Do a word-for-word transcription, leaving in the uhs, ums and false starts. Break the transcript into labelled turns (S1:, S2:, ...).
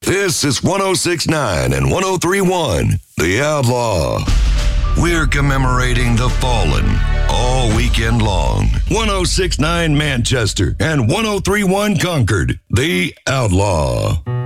S1: This is one oh six point nine and one oh three point one, The Outlaw. We're commemorating the fallen all weekend long. one oh six point nine Manchester and one oh three point one Concord, The Outlaw.